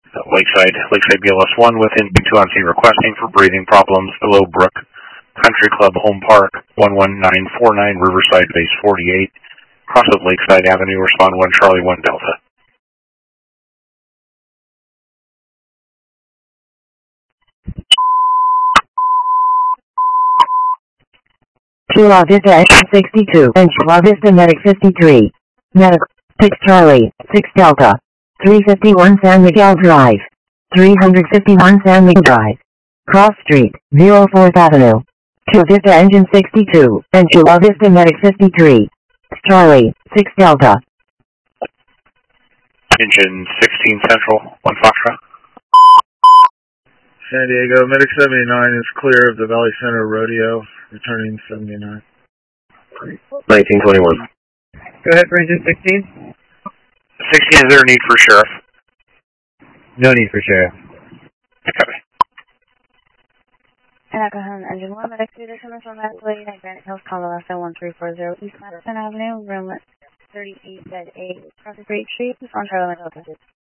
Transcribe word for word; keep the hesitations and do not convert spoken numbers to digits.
Lakeside, Lakeside B L S one within B two on scene requesting for breathing problems below Brook Country Club Home Park, one one nine four nine Riverside Base forty-eight, cross of Lakeside Avenue, respond one Charlie one Delta. Chula Vista sixty-two and Chula Vista Medic fifty-three. Medic six Charlie, six Delta. three fifty-one San Miguel Drive. three fifty-one San Miguel Drive. Cross Street, zero fourth Avenue. Chula Vista Engine sixty-two and Chula Vista Medic fifty-three. Charlie, six Delta. Engine sixteen Central, one Foxtrot. San Diego, Medic seventy-nine is clear of the Valley Center Rodeo, returning seventy-nine. nineteen twenty-one. Go ahead for engine sixteen. sixteen, is there a need for sheriff? No need for sheriff. Copy. And Alcohol Engine one, Medic two, descendants on that lady at Granite Hills, Colorado, one three four zero East Madison Avenue, room thirty-eight, bed eight, across the Great Street, on Charlie Delta.